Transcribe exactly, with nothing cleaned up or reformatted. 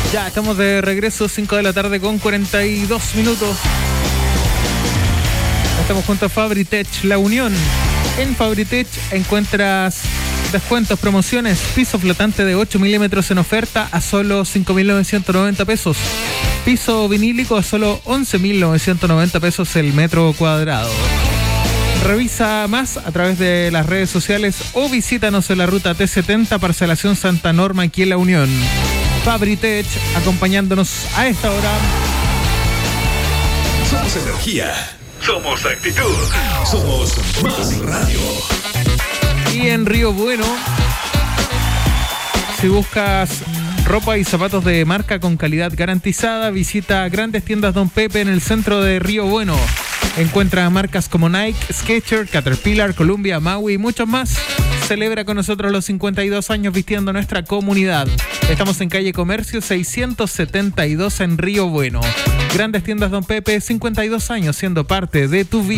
Ya estamos de regreso, cinco de la tarde con cuarenta y dos minutos. Estamos junto a Fabritech La Unión. En Fabritech encuentras descuentos, promociones, piso flotante de ocho milímetros en oferta a solo cinco mil novecientos noventa pesos. Piso vinílico a solo once mil novecientos noventa pesos el metro cuadrado. Revisa más a través de las redes sociales o visítanos en la ruta T setenta, parcelación Santa Norma, aquí en La Unión. Fabritech, acompañándonos a esta hora. Somos energía. Somos actitud. Somos Más Radio. Y en Río Bueno, si buscas ropa y zapatos de marca con calidad garantizada, visita Grandes Tiendas Don Pepe en el centro de Río Bueno. Encuentra marcas como Nike, Skechers, Caterpillar, Columbia, Maui y muchos más. Celebra con nosotros los cincuenta y dos años vistiendo nuestra comunidad. Estamos en calle Comercio seiscientos setenta y dos en Río Bueno. Grandes Tiendas Don Pepe, cincuenta y dos años siendo parte de tu vida.